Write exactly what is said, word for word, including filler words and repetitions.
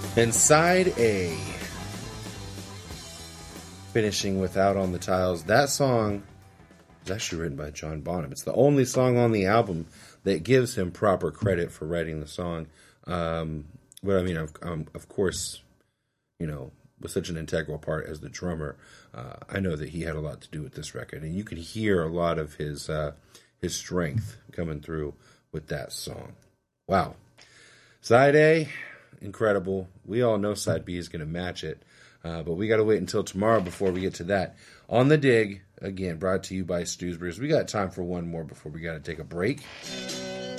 And side A, finishing with Out on the Tiles. That song is actually written by John Bonham. It's the only song on the album that gives him proper credit for writing the song. Um, but I mean, of, um, of course, you know, with such an integral part as the drummer, uh, I know that he had a lot to do with this record. And you could hear a lot of his, uh, his strength coming through with that song. Wow. Side A, incredible. We all know side B is going to match it. Uh, but we got to wait until tomorrow before we get to that. On the Dig, again, brought to you by Stewsbury's. We got time for one more before we got to take a break.